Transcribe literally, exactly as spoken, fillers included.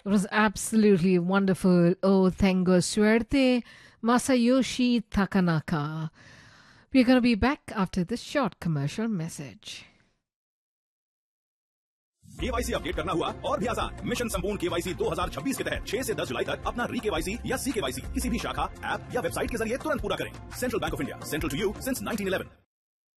It was absolutely wonderful. Oh, tengo suerte, Masayoshi Takanaka. We're going to be back after this short commercial message. KYC update करना हुआ और भी आसान। Mission संपूर्ण KYC दो हज़ार छब्बीस के तहत छह से दस जुलाई तक अपना री केवाईसी या सी केवाईसी किसी भी शाखा, ऐप या वेबसाइट के जरिए तुरंत पूरा करें। Central bank of India, central to you since nineteen eleven.